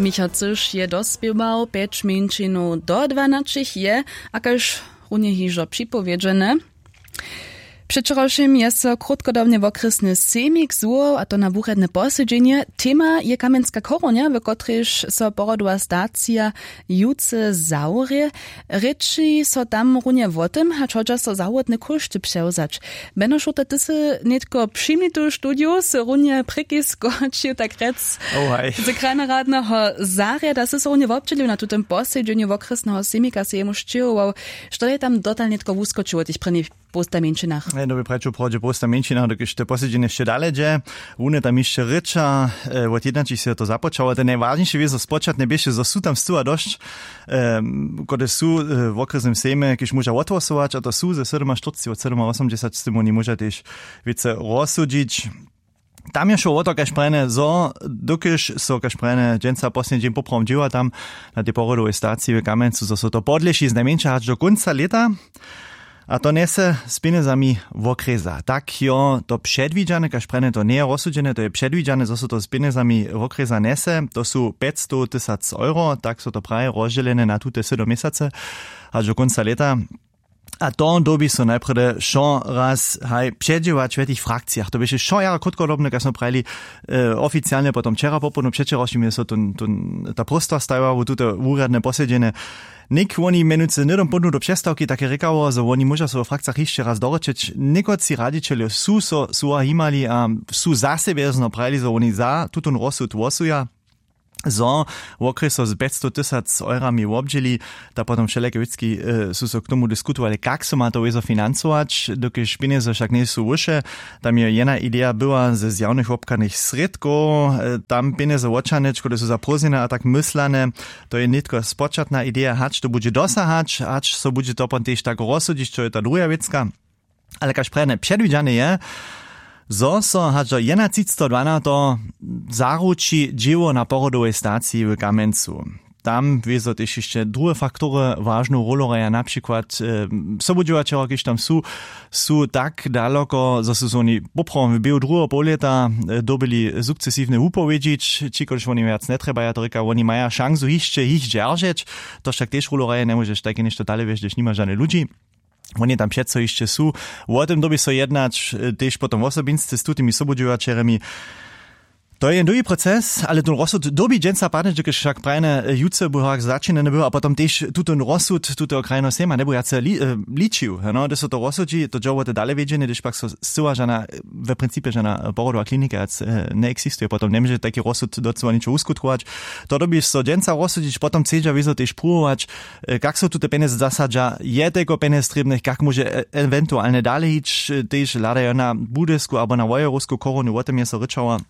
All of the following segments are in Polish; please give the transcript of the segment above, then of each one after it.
Michał Cyš je dospiewał 5 minčinu do 12 je, akaž runie hižo připowiedžene. Przeczoroczym jest so krótkodobnie okresny semik zło, a to na wuchedne posiedzenie. Tema je Kamenska koronia, w kotryż so porodła stacja juce zaurie. Reči so tam runie o tym, a chodźa so załodne koszty przełzać. Będą szute tysy netko przymnitu studiu, so runie przykisko, czy tak rec. Z krajna radnego zaria, da so runie wobczylił na tym posiedzeniu okresnego semika, se jemu szczyłował, što je tam dotal netko wuskoczyło tych prynnych postamenčinach. No by prečo prođe postamenčinach, dokiž te posledžene še daleđe, une tam išće reča, od jednači se to započalo, te najvažnejše je spočat ne bieše, zo su tam stuja došć, kode su v okresnem sejme, kiž môža otvosovať, a to su ze 47 od 87 s tým oni môža tiež vice rozsudžiť. Tam je šo o to, kaž prene zo, dokiž so kaž prene dženca posledný deň poprom dživa tam na tej porodovej stácii v Kamencu, zo so to podleší z najmenšia hač do konca leta. A to nese z peniazami w okresa. Tak jo to przedwidziane, kaž prene to nie je rozsudžené, to je předwidziane, zo so to z peniazami w okresa nese, to sú 500 000 euro, tak so to praje rozdělené na tute 7 měsíce, až do konca leta. A to dobi so najprede šo raz předživať v tých frakciách. To byše šo jara krutkodobne, kad smo prajeli oficiálne potom včera popolno předčeroším, je so ta prostor stajala v tute úradne posjedžene. Nik oni menujúce nedom podnú do přestavky, také rekało, že oni môža so v frakciách ešte raz dorečiť. Nekoci radičeli sú ahimali a sú za sebe zno prajeli, že oni za tutun rozsud vosuja. Zo v okresu z 500 000 eurami obdžili, da potom všeleke vždycky sú so k tomu diskutovali, kak so má to wezo financovať, dokiž peniaze však nie sú vyše. Tam je jedna idea byla z javných obkadných sredkov, tam peniaze očaneč, kode sú zaprosnené a tak myslené, to je netko spočatná idea, hač to bude dosahať, hač so bude to potom tiež tak rozsudiť, čo je ta druhá vecka. Ale kaž prene předviđane je, zo so hačo 1112 zaručí dživo na porodovej stácii v Kamencu. Tam wieso też jeszcze drugie faktory ważną rolę hrają, na przykład sobudźovačero, kiž tam sú tak daleko, że są oni poprom w biegu druhého poleta dobili sukcesívne upowiedzieć, či kož oni viac netreba, ja to reka, oni mają šansu ich držeć, to však też rolę hraje, nemôžeš také niečo dalej vieš, když nima žane ľudí. Oni tam přeco ešte sú. O tom doby so jednať, tež potom v osobinstve s tutými sobudžovačerami. To je druhý proces, ale ten rozsud doby dženca padne, že však prajne juce buhák začínené bylo a potom tež ten rozsud tutého krajného sejma nebo jace líčil. No, kde so to rozsudí, to džovo to dále vedžené, když pak so zcela žana, v princípe žana porodová klinika neexistuje, potom nemôže taký rozsud docela niečo uskutkovať. To doby so dženca rozsudiť, potom cedža vizo tež prúvať, kak so tute peniaze zasadža, je tego peniaze strebných, kak môže eventuálne dále hič, tež hľadajú na budesku alebo na vojerovskú koronu, o tom je so rečala.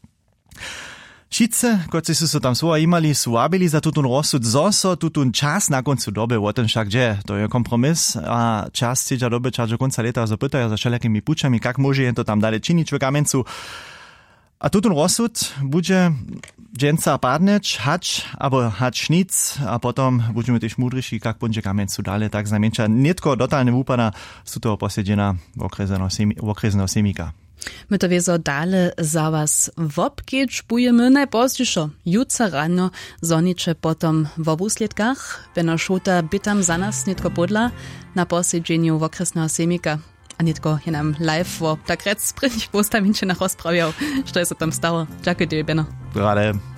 Šice, koci sú tam svoja imali, sú abili za tutun rozsud, zoso tutun čas na koncu doby, o ten však je, to je kompromis a čas cieťa doby, čas do konca leta zapytajú za všelijakými pučami, kak môže je to tam dále činiť v Kamencu. A tutun rozsud bude dženca padneč, hač, abo hač nic a potom budeme tiež múdryši, kak bude Kamencu dále, tak znamenča netko dotálne vúpada z toho posjedena v okresného semika. My to wieso dale za was wobkieć, bujemy najpozdzišo juca rano, zoniče potom w wusledkach, beno šuta bytam za nas netko podla na posiedzeniu w okresného semika. A netko je nam live, tak rec prvních postavinčinach rozprawiał, što je so tam stało. Ďakujem, Beno. Rade.